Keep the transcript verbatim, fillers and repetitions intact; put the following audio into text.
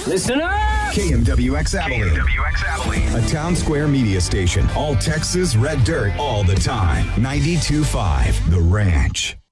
Listen up! K M W X Abilene. K M W X Abilene. A Town Square media station. All Texas red dirt all the time. ninety-two point five The Ranch.